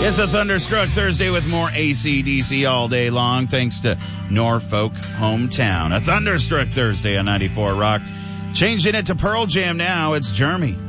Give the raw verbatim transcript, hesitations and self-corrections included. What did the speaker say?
It's a Thunderstruck Thursday with more A C D C all day long, thanks to Norfolk Hometown. A Thunderstruck Thursday on ninety-four Rock. Changing it to Pearl Jam now, it's Jeremy.